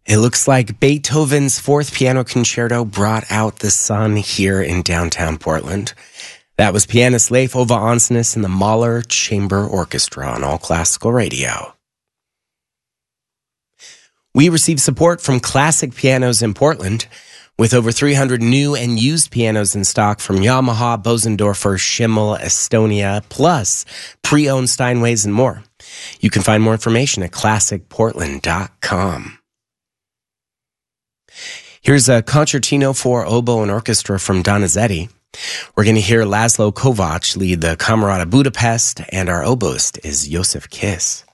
It looks like Beethoven's Fourth Piano Concerto brought out the sun here in downtown Portland. That was pianist Leif Ove Ansnes and the Mahler Chamber Orchestra on All Classical Radio. We receive support from Classic Pianos in Portland, with over 300 new and used pianos in stock from Yamaha, Bosendorfer, Schimmel, Estonia, plus pre-owned Steinways and more. You can find more information at classicportland.com. Here's a concertino for oboe and orchestra from Donizetti. We're going to hear Laszlo Kovacs lead the Camerata Budapest, and our oboist is Josef Kiss.